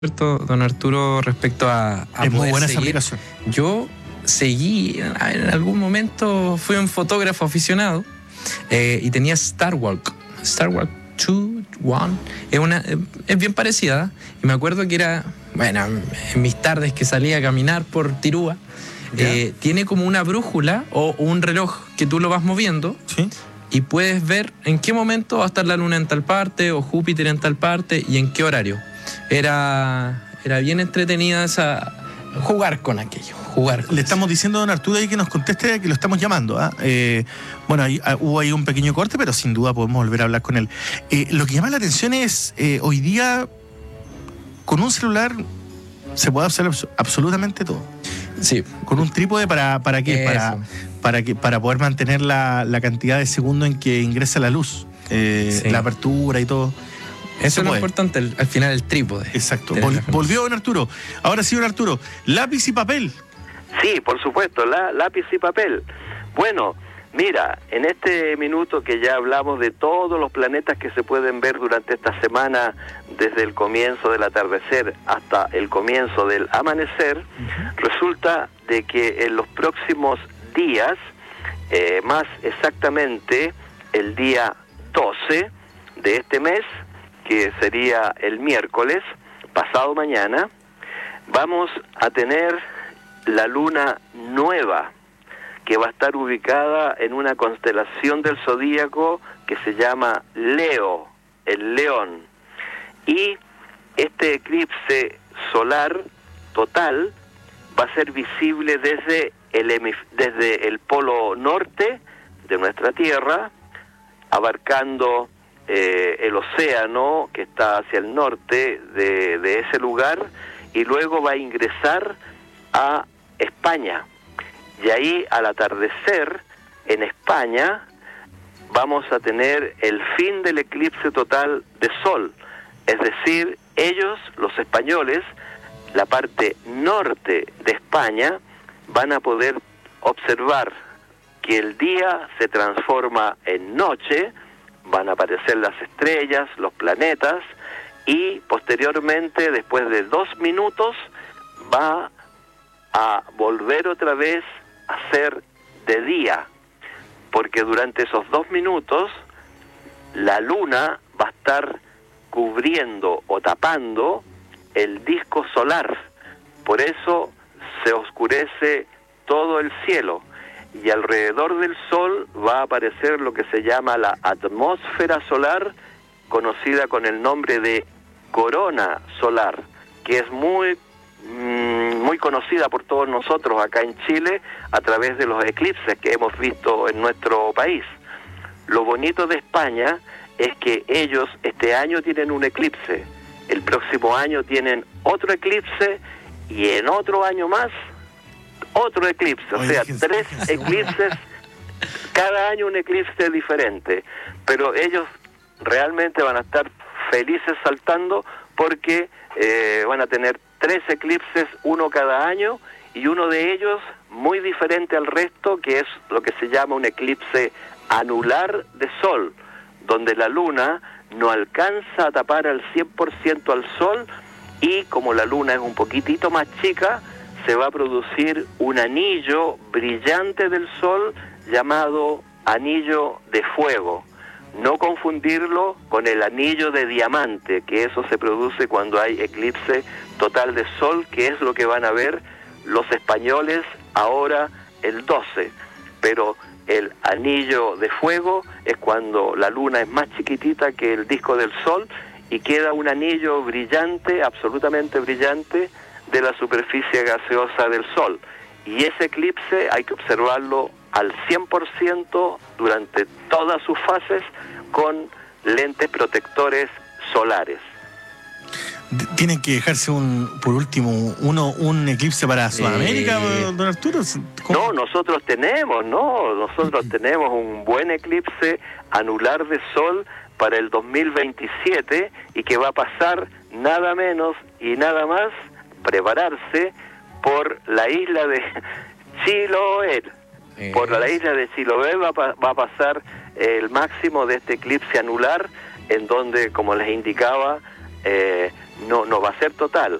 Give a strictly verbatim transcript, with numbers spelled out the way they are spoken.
cierto, don Arturo, respecto a, a es muy buena seguir. esa aplicación. Yo seguí, en algún momento fui un fotógrafo aficionado eh, y tenía Starwalk. Starwalk dos, uno, es, una, es bien parecida. Y me acuerdo que era, bueno, en mis tardes que salía a caminar por Tirúa, eh, tiene como una brújula o un reloj que tú lo vas moviendo. ¿Sí? Y puedes ver en qué momento va a estar la Luna en tal parte o Júpiter en tal parte y en qué horario. Era, era bien entretenida esa, jugar con aquello. Jugar con Le eso. estamos diciendo a don Arturo ahí que nos conteste, que lo estamos llamando. ¿ah? Eh, bueno, ahí, ah, hubo ahí un pequeño corte, pero sin duda podemos volver a hablar con él. Eh, lo que llama la atención es, eh, hoy día, con un celular se puede hacer abs- absolutamente todo. Sí. Con un trípode, ¿para, para qué? Para, para, que, para poder mantener la, la cantidad de segundos en que ingresa la luz, eh, Sí. la apertura y todo. Eso es lo puede. importante, el, al final el trípode. Exacto. Tener Vol- la volvió don Arturo. Ahora sí, don Arturo, lápiz y papel. Sí, por supuesto, la, lápiz y papel. Bueno, mira, en este minuto que ya hablamos de todos los planetas que se pueden ver durante esta semana, desde el comienzo del atardecer hasta el comienzo del amanecer, uh-huh. resulta de que en los próximos días, eh, más exactamente el día doce de este mes, que sería el miércoles, pasado mañana, vamos a tener la luna nueva, que va a estar ubicada en una constelación del zodíaco que se llama Leo, el león. Y este eclipse solar total va a ser visible desde el, hemif- desde el polo norte de nuestra Tierra, abarcando eh, el océano que está hacia el norte de, de ese lugar, y luego va a ingresar a España. Y ahí, al atardecer, en España, vamos a tener el fin del eclipse total de sol. Es decir, ellos, los españoles, la parte norte de España, van a poder observar que el día se transforma en noche, van a aparecer las estrellas, los planetas, y posteriormente, después de dos minutos, va a volver otra vez a ser de día, porque durante esos dos minutos la luna va a estar cubriendo o tapando el disco solar. Por eso se oscurece todo el cielo, y alrededor del sol va a aparecer lo que se llama la atmósfera solar, conocida con el nombre de corona solar, que es muy muy conocida por todos nosotros acá en Chile a través de los eclipses que hemos visto en nuestro país. Lo bonito de España es que ellos este año tienen un eclipse, el próximo año tienen otro eclipse, y en otro año más otro eclipse, o sea, tres eclipses, cada año un eclipse diferente, pero ellos realmente van a estar felices saltando porque eh, van a tener tres eclipses, uno cada año, y uno de ellos muy diferente al resto, que es lo que se llama un eclipse anular de sol, donde la luna no alcanza a tapar al cien por ciento al sol, y como la luna es un poquitito más chica, se va a producir un anillo brillante del sol llamado anillo de fuego. No confundirlo con el anillo de diamante, que eso se produce cuando hay eclipse total de sol, que es lo que van a ver los españoles ahora el doce. Pero el anillo de fuego es cuando la luna es más chiquitita que el disco del sol y queda un anillo brillante, absolutamente brillante, de la superficie gaseosa del sol. Y ese eclipse hay que observarlo al cien por ciento durante todas sus fases con lentes protectores solares. ¿Tienen que dejarse un, por último, uno un eclipse para Sudamérica, eh, don Arturo? ¿Cómo? No, nosotros tenemos, no, nosotros tenemos un buen eclipse anular de sol para el dos mil veintisiete, y que va a pasar nada menos y nada más, prepararse, por la isla de Chiloé. Eh. Por la isla de Chiloé va, va a pasar el máximo de este eclipse anular, en donde, como les indicaba, eh, no, no va a ser total.